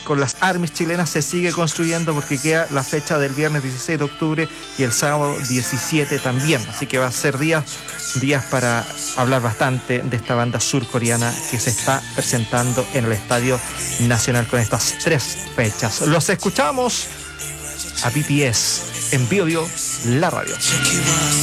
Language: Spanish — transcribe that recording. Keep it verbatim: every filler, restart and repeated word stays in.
con las armies chilenas se sigue construyendo, porque queda la fecha del viernes dieciséis de octubre y el sábado diecisiete también. Así que va a ser días, días para hablar bastante de esta banda surcoreana que se está presentando en el Estadio Nacional con estas tres fechas. Los escuchamos a B T S en Bio Bio, la radio.